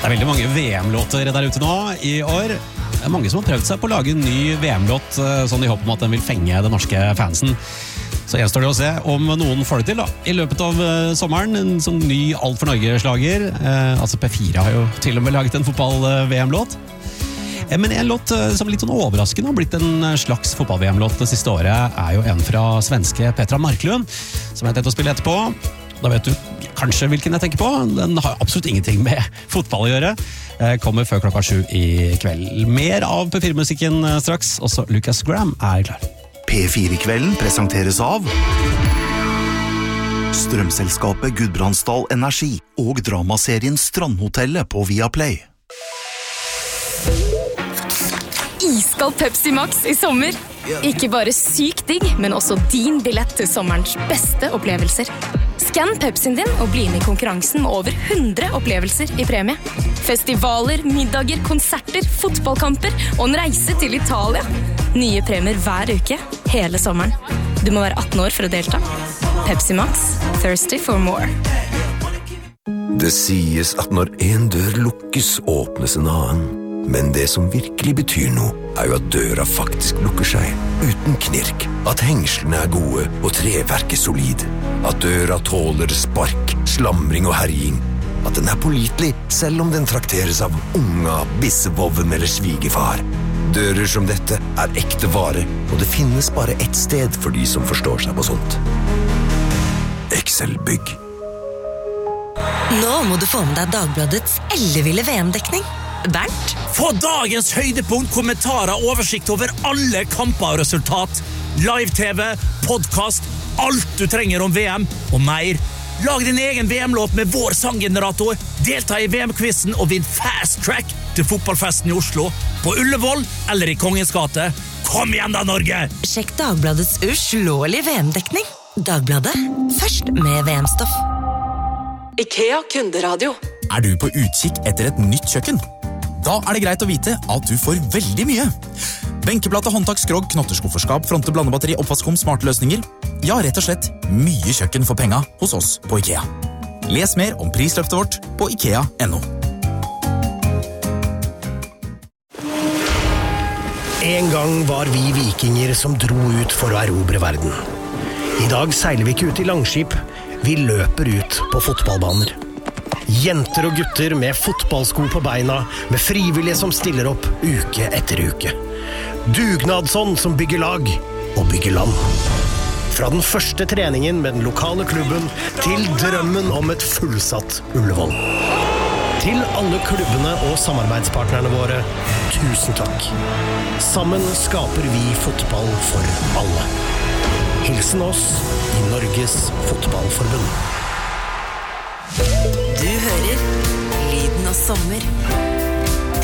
Det veldig mange VM-låter der ute nå i år. Det mange som har prøvd seg på å lage en ny VM-låt, sånn i håp om at den vil fenge den norske fansen. Så gjenstår det å se om noen får det til da. I løpet av sommeren, en sånn ny Alt for Norge-slager. Altså P4 har jo til og med laget en fotball-VM-låt. Men en låt som litt sånn overraskende har blitt en slags fotball-VM-låt det siste året, er jo en fra svenske Petra Marklund, som jeg tenkte å spille etterpå. Da vet du kanskje hvilken jeg tenker på. Den har absolutt ingenting med fotball å gjøre. Kommer før 7 i kveld. Mer av P4-musikken straks. Også Lucas Graham er klar. P4-kvelden presenteres av Strømselskapet Gudbrandsdal Energi og dramaserien Strandhotellet på Viaplay. Iskald Pepsi Max i sommer. Ikke bare sykt digg, men også din billett til sommerens beste opplevelser. Skann Pepsien din og bli med i konkurransen med over 100 opplevelser i premie. Festivaler, middager, konserter, fotballkamper og en reise til Italia. Nye premier hver uke, hele sommeren. Du må være 18 år for å delta. Pepsi Max, thirsty for more. Det sies at når en dør lukkes, åpnes en annen. Men det som virkelig betyr noe, er jo at døra faktisk lukker seg, uten knirk. At hengslene er gode og treverket solid. At døra tåler spark, slamring og herjing. At den er pålitelig, selv om den trakteres av unga, bissevoven eller svigerfar. Dører som dette er ekte vare, og det finnes bare ett sted for de som forstår seg på sånt. Excel-bygg. Nå må du få med deg Dagbladets elleville VM-dekning. Bernt? Få dagens høydepunkt, kommentarer, oversikt over alle kamper og resultat. Live-TV, podcast, alt du trenger om VM og mer. Lag din egen VM-låt med vår sanggenerator. Delta i VM-quizen og vinn fast track til fotballfesten i Oslo. På Ullevål eller i Kongens gate. Kom igjen da, Norge! Sjekk Dagbladets uslåelige VM-dekning. Dagbladet, først med VM-stoff. IKEA Kunderadio. Er du på utkikk etter et nytt kjøkken? Da er det greit å vite at du får veldig mye. Benkeplate, håndtak, skrog, knotterskufferskap, fronte, blandebatteri, oppvaskom, smarte løsninger. Ja, rett og slett mye kjøkken for penga hos oss på IKEA. Les mer om prisløftet vårt på IKEA.no. En gang var vi vikinger som dro ut for å erobre verden. I dag seiler vi ikke ut i langskip, vi løper ut på fotballbaner. Jenter og gutter med fotballsko på beina, med frivillige som stiller opp uke etter uke. Dugnadsånd som bygger lag og bygger land. Fra den første treningen med den lokale klubben til drømmen om et fullsatt Ullevål. Til alle klubbene og samarbeidspartnerne våre, tusen takk. Sammen skaper vi fotball for alle. Hilsen oss i Norges Fotballforbund. Du hører lyden av sommer.